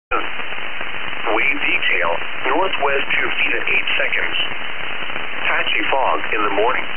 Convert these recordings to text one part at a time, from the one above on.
Wave detail, northwest 2 feet at 8 seconds. Patchy fog in the morning.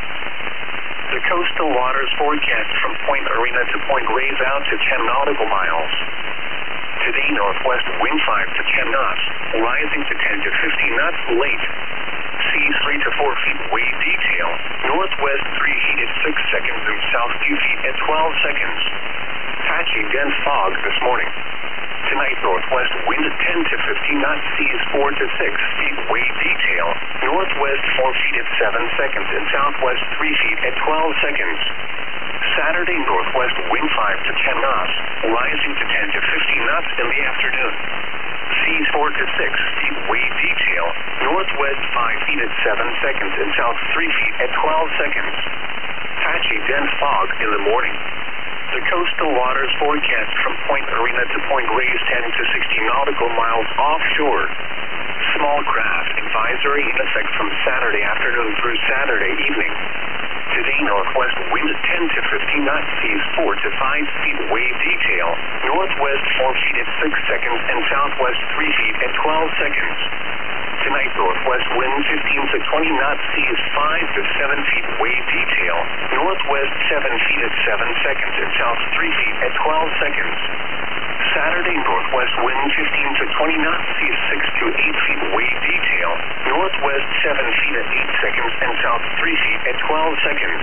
The coastal waters forecast from Point Arena to Point Reyes out to 10 nautical miles. Today northwest wind 5 to 10 knots, rising to 10 to 15 knots late. Seas 3 to 4 feet wave detail, northwest 3 feet at 6 seconds and south 2 feet at 12 seconds. Patchy dense fog this morning. Tonight northwest wind 10 to 15 knots, seas 4 to 6 feet wave detail, northwest 4 feet at 7 seconds and southwest 3 feet at 12 seconds. Saturday northwest wind 5 to 10 knots, rising to 10 to 15 knots in the afternoon. Seas 4 to 6 feet wave detail, northwest 5 feet at 7 seconds and south 3 feet at 12 seconds. Patchy dense fog in the morning. The coastal waters forecast from Point Arena to Point Reyes 10 to 60 nautical miles offshore. Small craft advisory in effect from Saturday afternoon through Saturday evening. Today northwest wind 10 to 15 knots, seas 4 to 5 feet wave detail, northwest 4 feet at 6 seconds and southwest 3 feet at 12 seconds. Tonight northwest wind 15 to 20 knots, seas 5 to 7 feet wave detail, northwest 7 feet at 7 seconds and south 3 feet at 12 seconds. Saturday northwest wind 15 to 20 knots, seas 6 to 8 feet wave detail, northwest 7 feet at 8 seconds and south 3 feet at 12 seconds.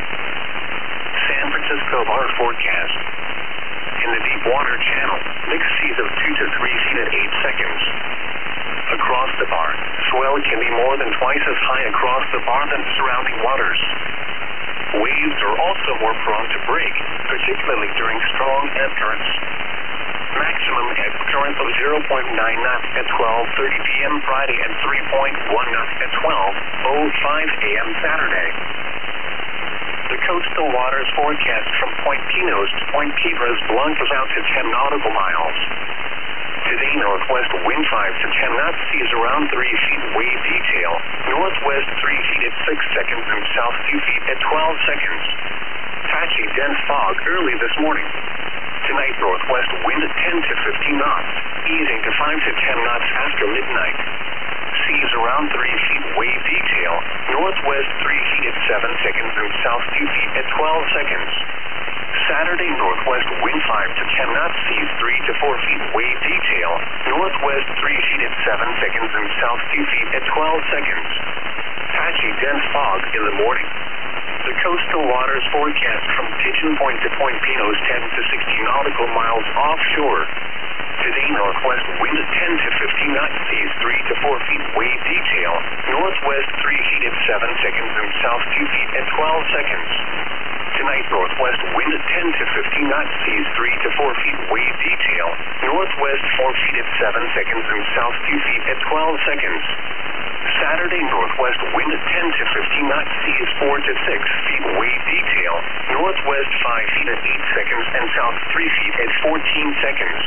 San Francisco bar forecast. In the deep water channel, mixed seas of 2 to 3 feet at 8 seconds. Across the bar, swell can be more than twice as high across the bar than surrounding waters. Waves are also more prone to break, particularly during strong ebb currents. Maximum ebb current of 0.9 knots at 12:30 p.m. Friday and 3.1 knots at 12:05 a.m. Saturday. The coastal waters forecast from Point Pinos to Point Piedras Blancas out to 10 nautical miles. Today northwest wind 5 to 10 knots, seas around 3 feet wave detail, northwest 3 feet at 6 seconds and south 2 feet at 12 seconds. Patchy dense fog early this morning. Tonight northwest wind 10 to 15 knots, easing to 5 to 10 knots after midnight. Seas around 3 feet wave detail, northwest 3 feet at 7 seconds and south 2 feet at 12 seconds. Saturday northwest wind 5 to 10 knots, seas 3 to 4 feet wave detail, northwest 3 feet at 7 seconds and south 2 feet at 12 seconds. Patchy dense fog in the morning. The coastal waters forecast from Pigeon Point to Point Pinos 10 to 60 nautical miles offshore. Today northwest wind 10 to 15 knots, seas 3 to 4 feet wave detail, northwest 3 feet at 7 seconds and south 2 feet at 12 seconds. Tonight northwest wind 10 to 15 knots, seas 3 to 4 feet wave detail, northwest 4 feet at 7 seconds and south 2 feet at 12 seconds. Saturday northwest wind 10 to 15 knots, seas 4 to 6 feet wave detail, northwest 5 feet at 8 seconds and south 3 feet at 14 seconds.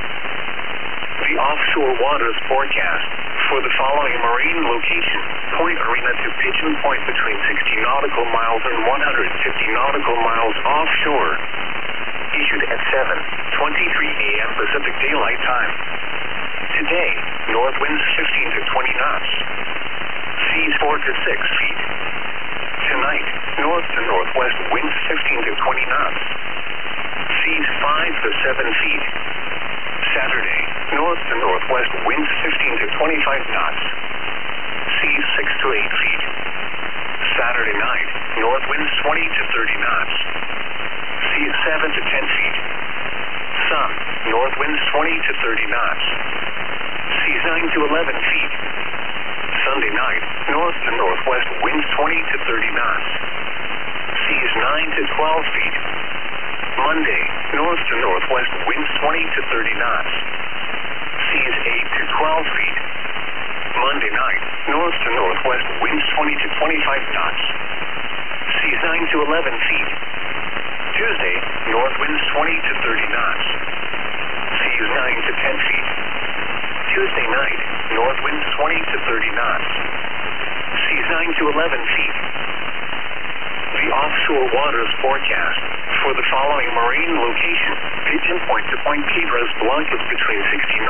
The offshore waters forecast for the following marine location: Point Arena to Pigeon Point between 60 nautical miles and 150 nautical miles offshore. Issued at 7:23 a.m. Pacific Daylight Time. Today, north winds 15 to 20 knots. Seas 4 to 6 feet. Tonight, north to northwest winds 15 to 20 knots. Seas 5 to 7 feet. Saturday, north to northwest winds 15 to 25 knots. Seas 6 to 8 feet. Saturday night, north winds 20 to 30 knots. Seas 7 to 10 feet. Sun, north winds 20 to 30 knots. Seas 9 to 11 feet. Sunday night, north to northwest winds 20 to 30 knots. Seas 9 to 12 feet. Monday, north to northwest winds 20 to 30 knots. Seas 8 to 12 feet. Monday night, north to northwest winds 20 to 25 knots. Seas 9 to 11 feet. Tuesday, north winds 20 to 30 knots. Seas 9 to 10 feet. Tuesday night, north winds 20 to 30 knots. Seas 9 to 11 feet. The offshore waters forecast for the following marine location: Pigeon Point to Point Piedras Blancas between 60